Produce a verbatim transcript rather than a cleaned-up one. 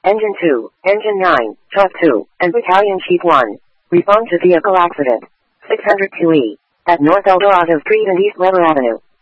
Engine two, Engine nine, Truck two, and Battalion Chief one. Respond to vehicle accident. six hundred two E. At North Eldorado Street and East Weber Avenue.